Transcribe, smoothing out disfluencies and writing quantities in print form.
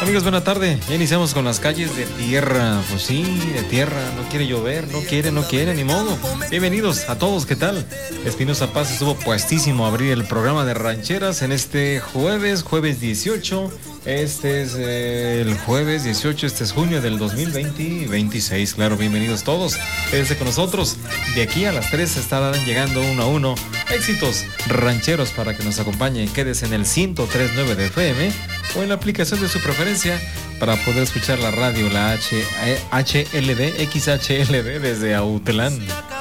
Amigos, buena tarde. Ya iniciamos con las calles de tierra. Pues sí, de tierra. No quiere llover, no quiere, ni modo. Bienvenidos a todos, ¿qué tal? Espinosa Paz estuvo puestísimo a abrir el programa de rancheras en este jueves 18. Este es el jueves 18, este es junio del 2026. Claro, bienvenidos todos. Quédense con nosotros. De aquí a las 3 estarán llegando uno a uno éxitos rancheros para que nos acompañen. Quédese en el 103.9 de FM o en la aplicación de su preferencia para poder escuchar la radio, la XHLD desde Autlán.